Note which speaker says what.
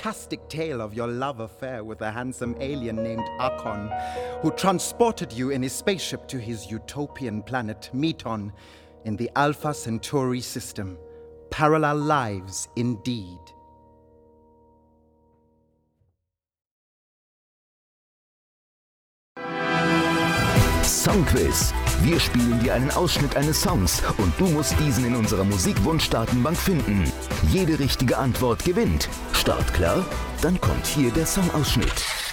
Speaker 1: fantastic tale of your love affair with a handsome alien named Akon, who transported you in his spaceship to his utopian planet Meton in the Alpha Centauri system. Parallel lives indeed.
Speaker 2: Songquiz. Wir spielen dir einen Ausschnitt eines Songs und du musst diesen in unserer Musikwunsch-Datenbank finden. Jede richtige Antwort gewinnt. Start klar? Dann kommt hier der Songausschnitt.